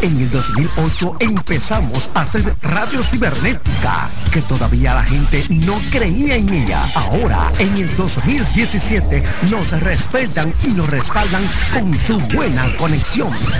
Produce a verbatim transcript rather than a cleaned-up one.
En el dos mil ocho empezamos a hacer radio cibernética, que todavía la gente no creía en ella. Ahora, en el dos mil diecisiete, nos respetan y nos respaldan con su buena conexión.